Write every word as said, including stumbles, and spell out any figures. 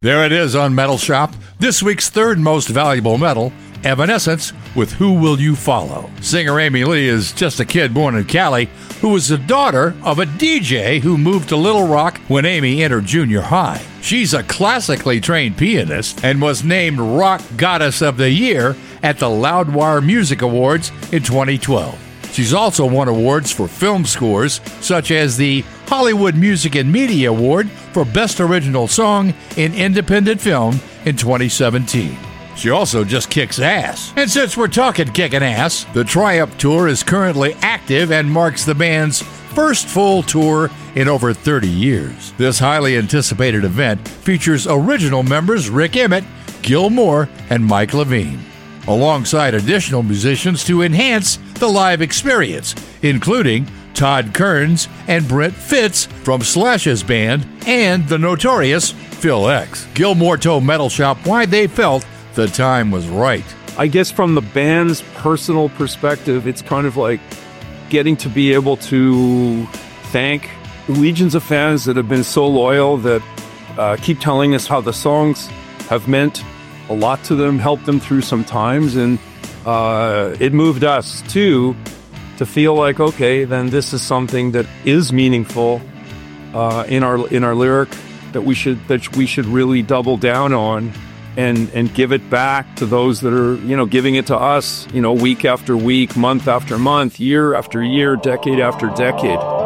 There it is on Metal Shop. This week's third most valuable metal, Evanescence, with Who Will You Follow? Singer Amy Lee is just a kid born in Cali who was the daughter of a D J who moved to Little Rock when Amy entered junior high. She's a classically trained pianist and was named Rock Goddess of the Year at the Loudwire Music Awards in twenty twelve. She's also won awards for film scores, such as the Hollywood Music and Media Award for Best Original Song in Independent Film in twenty seventeen. She also just kicks ass. And since we're talking kicking ass, the Triumph Tour is currently active and marks the band's first full tour in over thirty years. This highly anticipated event features original members Rick Emmett, Gil Moore, and Mike Levine, alongside additional musicians to enhance the live experience, including Todd Kearns and Brent Fitz from Slash's band and the notorious Phil X. Gilmore told Metal Shop why they felt the time was right. I guess from the band's personal perspective, it's kind of like getting to be able to thank legions of fans that have been so loyal, that uh, keep telling us how the songs have meant a lot to them, helped them through some times, and uh, it moved us too to feel like, okay, then this is something that is meaningful uh, in our in our lyric that we should that we should really double down on and and give it back to those that are, you know, giving it to us, you know, week after week, month after month, year after year, decade after decade.